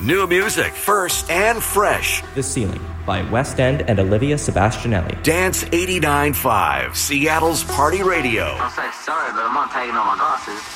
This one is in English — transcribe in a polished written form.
New music, first and fresh. The Ceiling by West End and Olivia Sebastianelli. Dance 89.5, Seattle's Party Radio. I'm sorry, but I'm not taking off my glasses.